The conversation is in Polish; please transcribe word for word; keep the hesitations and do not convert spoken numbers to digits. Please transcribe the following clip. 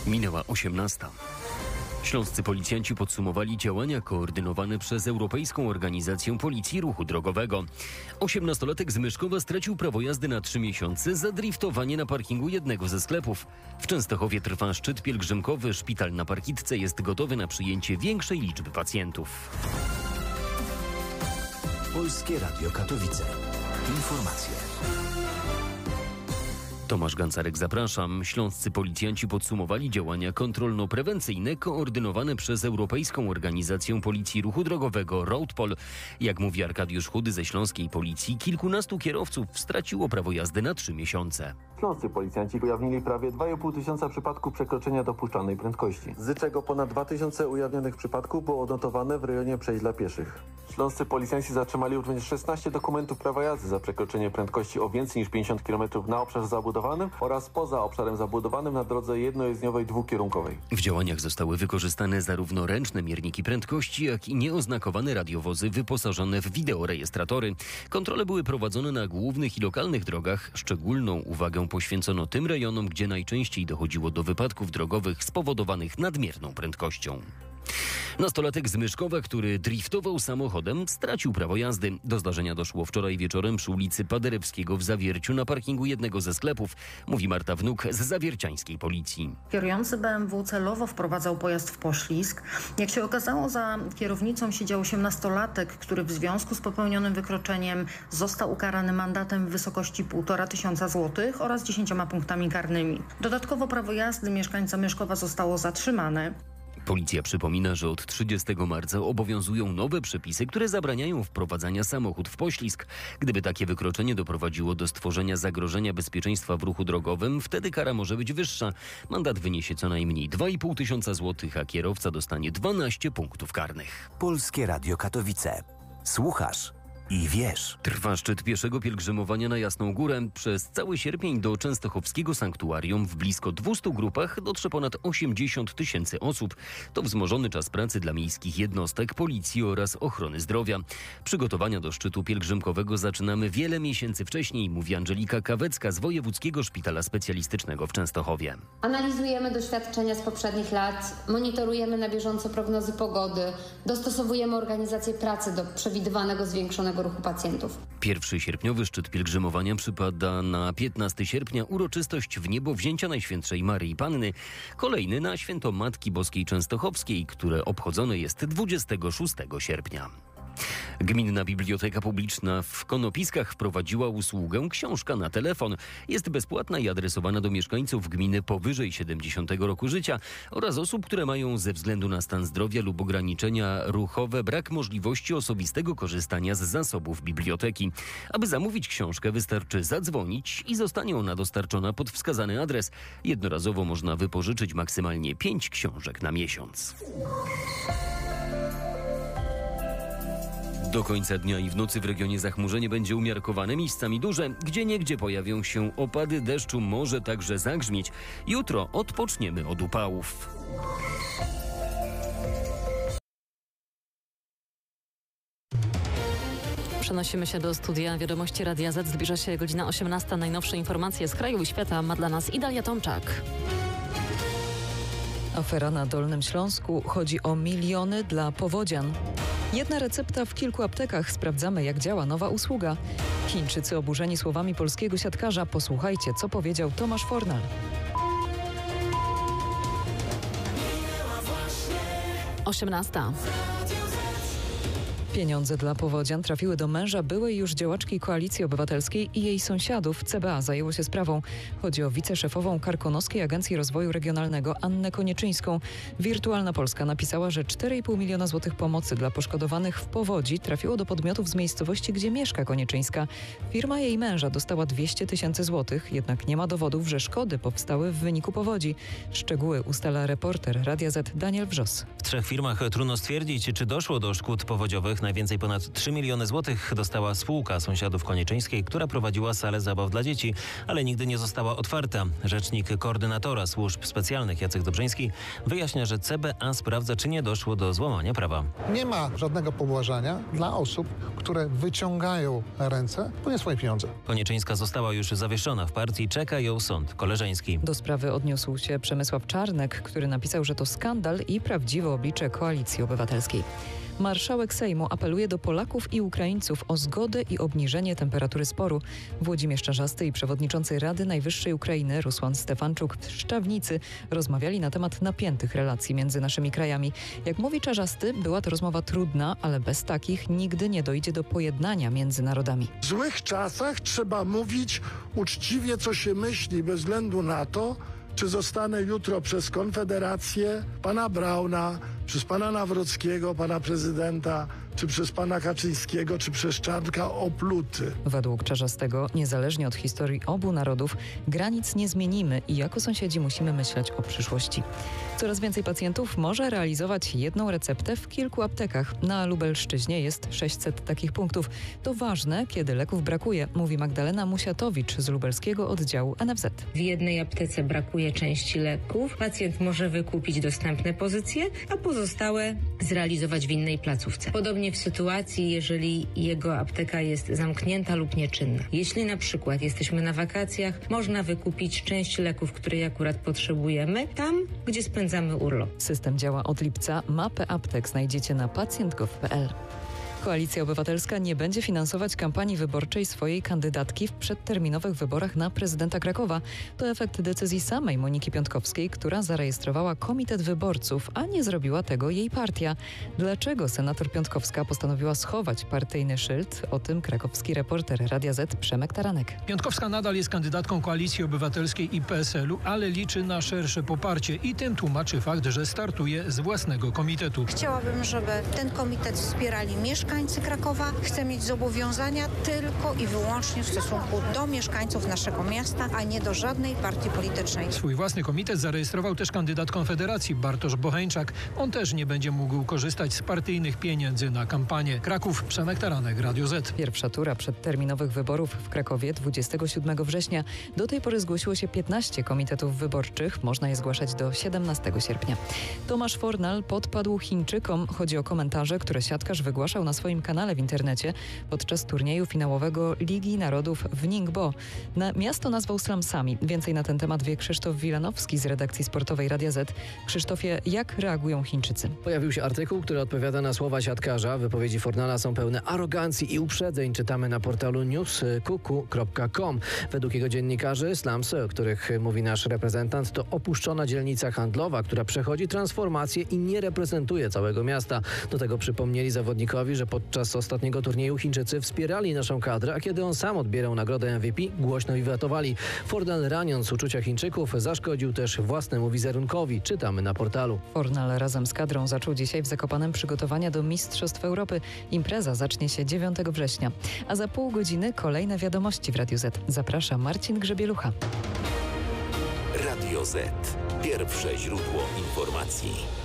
Minęła osiemnasta. Śląscy policjanci podsumowali działania koordynowane przez Europejską Organizację Policji Ruchu Drogowego. Osiemnastolatek z Myszkowa stracił prawo jazdy na trzy miesiące za driftowanie na parkingu jednego ze sklepów. W Częstochowie trwa szczyt pielgrzymkowy. Szpital na Parkitce jest gotowy na przyjęcie większej liczby pacjentów. Polskie Radio Katowice. Informacje. Tomasz Gancarek, zapraszam. Śląscy policjanci podsumowali działania kontrolno-prewencyjne koordynowane przez Europejską Organizację Policji Ruchu Drogowego RoadPol. Jak mówi Arkadiusz Chudy ze śląskiej policji, kilkunastu kierowców straciło prawo jazdy na trzy miesiące. Śląscy policjanci ujawnili prawie dwa i pół tysiąca przypadków przekroczenia dopuszczalnej prędkości, z czego ponad dwa tysiące ujawnionych przypadków było odnotowane w rejonie przejść dla pieszych. Śląscy policjanci zatrzymali również szesnaście dokumentów prawa jazdy za przekroczenie prędkości o więcej niż pięćdziesiąt kilometrów na obszarze zabudowanym oraz poza obszarem zabudowanym na drodze jednojezdniowej dwukierunkowej. W działaniach zostały wykorzystane zarówno ręczne mierniki prędkości, jak i nieoznakowane radiowozy wyposażone w wideorejestratory. Kontrole były prowadzone na głównych i lokalnych drogach. Szczególną uwagę poświęcono tym rejonom, gdzie najczęściej dochodziło do wypadków drogowych spowodowanych nadmierną prędkością. Nastolatek z Myszkowa, który driftował samochodem, stracił prawo jazdy. Do zdarzenia doszło wczoraj wieczorem przy ulicy Paderewskiego w Zawierciu na parkingu jednego ze sklepów, mówi Marta Wnuk z zawierciańskiej policji. Kierujący B M W celowo wprowadzał pojazd w poślizg. Jak się okazało, za kierownicą siedział osiemnastolatek, który w związku z popełnionym wykroczeniem został ukarany mandatem w wysokości półtora tysiąca złotych oraz dziesięcioma punktami karnymi. Dodatkowo prawo jazdy mieszkańca Myszkowa zostało zatrzymane. Policja przypomina, że od trzydziestego marca obowiązują nowe przepisy, które zabraniają wprowadzania samochód w poślizg. Gdyby takie wykroczenie doprowadziło do stworzenia zagrożenia bezpieczeństwa w ruchu drogowym, wtedy kara może być wyższa. Mandat wyniesie co najmniej dwa i pół tysiąca złotych, a kierowca dostanie dwanaście punktów karnych. Polskie Radio Katowice. Słuchasz i wiesz. Trwa szczyt pieszego pielgrzymowania na Jasną Górę. Przez cały sierpień do częstochowskiego sanktuarium w blisko dwustu grupach dotrze ponad osiemdziesiąt tysięcy osób. To wzmożony czas pracy dla miejskich jednostek, policji oraz ochrony zdrowia. Przygotowania do szczytu pielgrzymkowego zaczynamy wiele miesięcy wcześniej, mówi Angelika Kawecka z Wojewódzkiego Szpitala Specjalistycznego w Częstochowie. Analizujemy doświadczenia z poprzednich lat, monitorujemy na bieżąco prognozy pogody, dostosowujemy organizację pracy do przewidywanego zwiększonego ruchu pacjentów. Pierwszy sierpniowy szczyt pielgrzymowania przypada na piętnastego sierpnia, uroczystość w niebowzięcia Najświętszej Maryi Panny. Kolejny na święto Matki Boskiej Częstochowskiej, które obchodzone jest dwudziestego szóstego sierpnia. Gminna Biblioteka Publiczna w Konopiskach wprowadziła usługę książka na telefon. Jest bezpłatna i adresowana do mieszkańców gminy powyżej siedemdziesiątego roku życia oraz osób, które mają ze względu na stan zdrowia lub ograniczenia ruchowe brak możliwości osobistego korzystania z zasobów biblioteki. Aby zamówić książkę, wystarczy zadzwonić i zostanie ona dostarczona pod wskazany adres. Jednorazowo można wypożyczyć maksymalnie pięć książek na miesiąc. Do końca dnia i w nocy w regionie zachmurzenie będzie umiarkowane, miejscami duże. Gdzieniegdzie pojawią się opady deszczu, może także zagrzmieć. Jutro odpoczniemy od upałów. Przenosimy się do studia Wiadomości Radia Z. Zbliża się godzina osiemnasta. Najnowsze informacje z kraju i świata ma dla nas Idalia Tomczak. Afera na Dolnym Śląsku. Chodzi o miliony dla powodzian. Jedna recepta w kilku aptekach. Sprawdzamy, jak działa nowa usługa. Chińczycy oburzeni słowami polskiego siatkarza. Posłuchajcie, co powiedział Tomasz Fornal. osiemnasta. Pieniądze dla powodzian trafiły do męża byłej już działaczki Koalicji Obywatelskiej i jej sąsiadów. C B A zajęło się sprawą. Chodzi o wiceszefową Karkonoskiej Agencji Rozwoju Regionalnego Annę Konieczyńską. Wirtualna Polska napisała, że cztery i pół miliona złotych pomocy dla poszkodowanych w powodzi trafiło do podmiotów z miejscowości, gdzie mieszka Konieczyńska. Firma jej męża dostała dwieście tysięcy złotych, jednak nie ma dowodów, że szkody powstały w wyniku powodzi. Szczegóły ustala reporter Radia Z Daniel Wrzos. W trzech firmach trudno stwierdzić, czy doszło do szkód powodziowych. Złotych. Najwięcej ponad trzy miliony złotych dostała spółka sąsiadów Konieczyńskiej, która prowadziła salę zabaw dla dzieci, ale nigdy nie została otwarta. Rzecznik koordynatora służb specjalnych Jacek Dobrzyński wyjaśnia, że C B A sprawdza, czy nie doszło do złamania prawa. Nie ma żadnego pobłażania dla osób, które wyciągają ręce po nie swoje pieniądze. Konieczyńska została już zawieszona w partii, czeka ją sąd koleżeński. Do sprawy odniósł się Przemysław Czarnek, który napisał, że to skandal i prawdziwe oblicze Koalicji Obywatelskiej. Marszałek Sejmu apeluje do Polaków i Ukraińców o zgodę i obniżenie temperatury sporu. Włodzimierz Czarzasty i przewodniczący Rady Najwyższej Ukrainy Rusłan Stefanczuk w Szczawnicy rozmawiali na temat napiętych relacji między naszymi krajami. Jak mówi Czarzasty, była to rozmowa trudna, ale bez takich nigdy nie dojdzie do pojednania między narodami. W złych czasach trzeba mówić uczciwie, co się myśli, bez względu na to, czy zostanę jutro przez Konfederację, pana Brauna, przez pana Nawrockiego, pana prezydenta, czy przez pana Kaczyńskiego, czy przez Czarnka opluty. Według Czarzastego, niezależnie od historii obu narodów, granic nie zmienimy i jako sąsiedzi musimy myśleć o przyszłości. Coraz więcej pacjentów może realizować jedną receptę w kilku aptekach. Na Lubelszczyźnie jest sześćset takich punktów. To ważne, kiedy leków brakuje, mówi Magdalena Musiatowicz z lubelskiego oddziału N F Z. W jednej aptece brakuje części leków. Pacjent może wykupić dostępne pozycje, a pozostałe zrealizować w innej placówce. Podobnie w sytuacji, jeżeli jego apteka jest zamknięta lub nieczynna. Jeśli na przykład jesteśmy na wakacjach, można wykupić część leków, której akurat potrzebujemy, tam, gdzie spędzamy urlop. System działa od lipca. Mapę aptek znajdziecie na pacjent kropka gov kropka p l. Koalicja Obywatelska nie będzie finansować kampanii wyborczej swojej kandydatki w przedterminowych wyborach na prezydenta Krakowa. To efekt decyzji samej Moniki Piątkowskiej, która zarejestrowała komitet wyborców, a nie zrobiła tego jej partia. Dlaczego senator Piątkowska postanowiła schować partyjny szyld? O tym krakowski reporter Radia Z Przemek Taranek. Piątkowska nadal jest kandydatką Koalicji Obywatelskiej i P S L u, ale liczy na szersze poparcie i tym tłumaczy fakt, że startuje z własnego komitetu. Chciałabym, żeby ten komitet wspierali mieszkańcy Krakowa. Chcę mieć zobowiązania tylko i wyłącznie w stosunku do mieszkańców naszego miasta, a nie do żadnej partii politycznej. Swój własny komitet zarejestrował też kandydat Konfederacji Bartosz Bocheńczak. On też nie będzie mógł korzystać z partyjnych pieniędzy na kampanię. Kraków, Przemek Taranek, Radio Z. Pierwsza tura przedterminowych wyborów w Krakowie dwudziestego siódmego września. Do tej pory zgłosiło się piętnaście komitetów wyborczych. Można je zgłaszać do siedemnastego sierpnia. Tomasz Fornal podpadł Chińczykom. Chodzi o komentarze, które siatkarz wygłaszał na swoim kanale w internecie podczas turnieju finałowego Ligi Narodów w Ningbo. Na miasto nazwał slumsami. Więcej na ten temat wie Krzysztof Wilanowski z redakcji sportowej Radia Z. Krzysztofie, jak reagują Chińczycy? Pojawił się artykuł, który odpowiada na słowa siatkarza. Wypowiedzi Fornala są pełne arogancji i uprzedzeń. Czytamy na portalu news kuku kropka com. Według jego dziennikarzy slumsy, o których mówi nasz reprezentant, to opuszczona dzielnica handlowa, która przechodzi transformację i nie reprezentuje całego miasta. Do tego przypomnieli zawodnikowi, że podczas ostatniego turnieju Chińczycy wspierali naszą kadrę, a kiedy on sam odbierał nagrodę M V P, głośno wiwatowali. Fornal, raniąc uczucia Chińczyków, zaszkodził też własnemu wizerunkowi. Czytamy na portalu. Fornal razem z kadrą zaczął dzisiaj w Zakopanem przygotowania do Mistrzostw Europy. Impreza zacznie się dziewiątego września. A za pół godziny kolejne wiadomości w Radiu Z. Zaprasza Marcin Grzebielucha. Radio Z. Pierwsze źródło informacji.